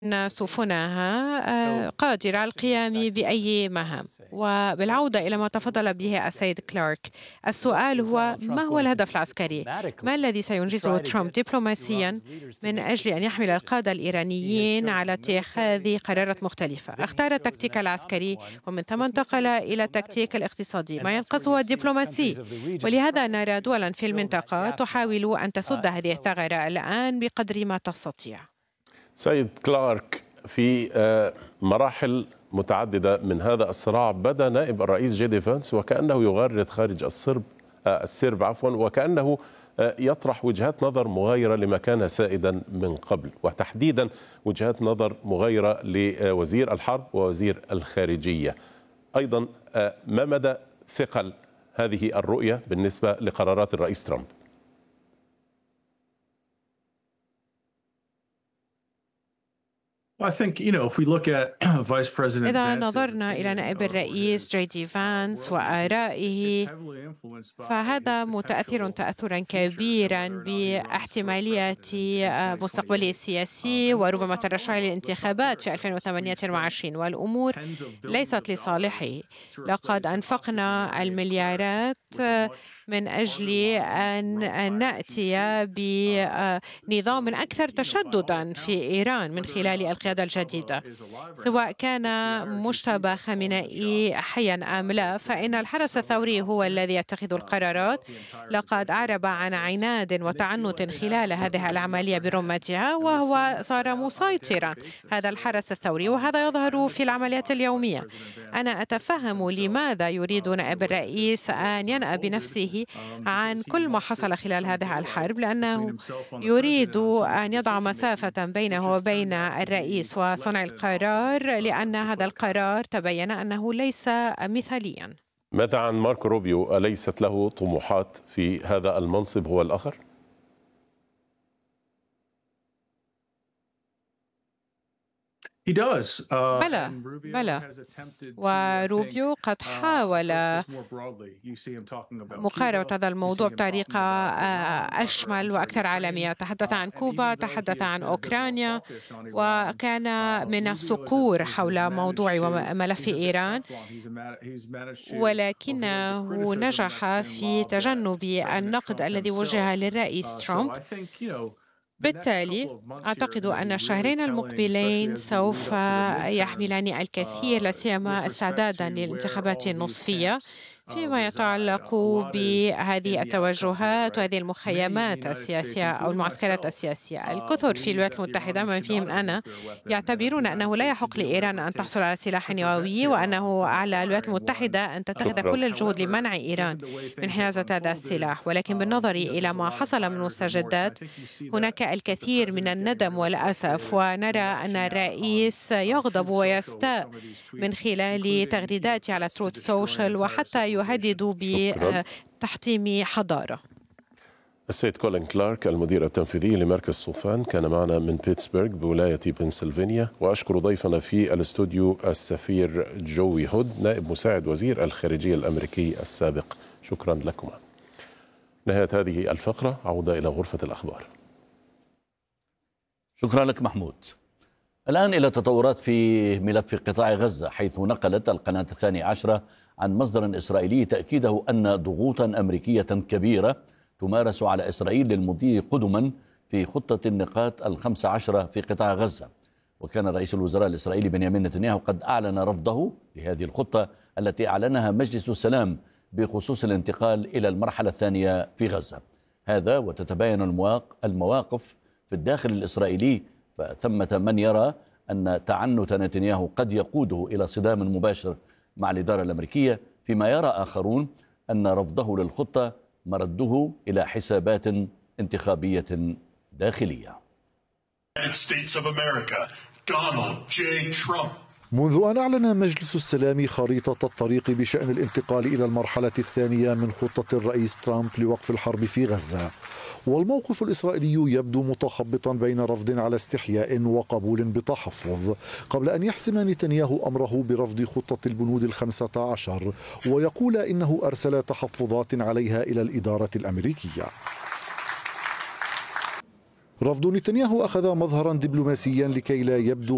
أن سفنها قادرة على القيام بأي مهام. وبالعودة إلى ما تفضل به السيد كلارك، السؤال هو: ما هو الهدف العسكري؟ ما الذي سينجزه ترامب دبلوماسيا من أجل أن يحمل القادة الإيرانيين على اتخاذ قرارات مختلفة؟ اختار التكتيك العسكري ومن ثم انتقل إلى التكتيك الاقتصادي، ما ينقصه الدبلوماسي. ولهذا نرى دولا في المنطقة تحاول أن تسد هذه الثغرة الآن بقدر ما تستطيع. سيد كلارك، في مراحل متعددة من هذا الصراع بدا نائب الرئيس جي دي فانس وكأنه يغرد خارج السرب وكأنه يطرح وجهات نظر مغايرة لما كان سائدا من قبل، وتحديدا وجهات نظر مغايرة لوزير الحرب ووزير الخارجية. أيضا ما مدى ثقل هذه الرؤية بالنسبة لقرارات الرئيس ترامب؟ إذا نظرنا إلى نائب الرئيس جي دي فانس وآرائه، فهذا متأثر تأثرا كبيرا باحتمالية مستقبله السياسي وربما ترشحه للانتخابات في 2028، والأمور ليست لصالحه. لقد أنفقنا المليارات من أجل أن نأتي بنظام أكثر تشددا في إيران من خلال القيادة الجديدة، سواء كان مشتبه خامنئي حيا أم لا، فإن الحرس الثوري هو الذي يتخذ القرارات. لقد أعرب عن عناد وتعنت خلال هذه العملية برمتها، وهو صار مسيطرا، هذا الحرس الثوري، وهذا يظهر في العمليات اليومية. أنا أتفهم لماذا يريد نائب الرئيس أن ينأى بنفسه عن كل ما حصل خلال هذه الحرب، لأنه يريد أن يضع مسافة بينه وبين الرئيس وصنع القرار، لأن هذا القرار تبين أنه ليس مثاليا. ماذا عن ماركو روبيو؟ أليست له طموحات في هذا المنصب هو الآخر؟ بلى بلى، وروبيو قد حاول مقاربة هذا الموضوع بطريقة أشمل وأكثر عالمية. تحدث عن كوبا، تحدث عن أوكرانيا، وكان من الصقور حول موضوع وملف إيران، ولكنه نجح في تجنب النقد الذي وجه للرئيس ترامب. بالتالي أعتقد أن الشهرين المقبلين سوف يحملان الكثير، لا سيما استعدادا للانتخابات النصفية، فيما يتعلق بهذه التوجهات وهذه المخيمات السياسية أو المعسكرات السياسية. الكثر في الولايات المتحدة من فيهم أنا يعتبرون أنه لا يحق لإيران أن تحصل على سلاح نووي، وأنه على الولايات المتحدة أن تتخذ كل الجهود لمنع إيران من حيازة هذا السلاح. ولكن بالنظر إلى ما حصل من مستجدات، هناك الكثير من الندم والأسف، ونرى أن الرئيس يغضب ويستاء من خلال تغريداته على تروث سوشيال، وحتى يهدد بتحطيم حضارة. السيد كولين كلارك، المدير التنفيذي لمركز صوفان، كان معنا من بيتسبرغ بولاية بنسلفانيا. وأشكر ضيفنا في الاستوديو السفير جوي هود، نائب مساعد وزير الخارجية الأمريكي السابق. شكرا لكما. نهاية هذه الفقرة، عودة إلى غرفة الأخبار. شكرا لك محمود. الآن إلى تطورات في ملف قطاع غزة، حيث نقلت القناة 12 عن مصدر إسرائيلي تأكيده أن ضغوطا أمريكية كبيرة تمارس على إسرائيل للمضي قدما في خطة النقاط 15 في قطاع غزة. وكان رئيس الوزراء الإسرائيلي بنيامين نتنياهو قد أعلن رفضه لهذه الخطة التي أعلنها مجلس السلام بخصوص الانتقال إلى المرحلة الثانية في غزة. هذا وتتباين المواقف في الداخل الإسرائيلي، فثمة من يرى أن تعنت نتنياهو قد يقوده إلى صدام مباشر مع الإدارة الأمريكية، فيما يرى آخرون أن رفضه للخطة مرده إلى حسابات انتخابية داخلية. منذ أن أعلن مجلس السلام خريطة الطريق بشأن الانتقال إلى المرحلة الثانية من خطة الرئيس ترامب لوقف الحرب في غزة، والموقف الإسرائيلي يبدو متخبطا بين رفض على استحياء وقبول بتحفظ، قبل أن يحسم نتنياهو أمره برفض خطة البنود 15 ويقول إنه أرسل تحفظات عليها إلى الإدارة الأمريكية. رفض نتنياهو أخذ مظهرا دبلوماسيا لكي لا يبدو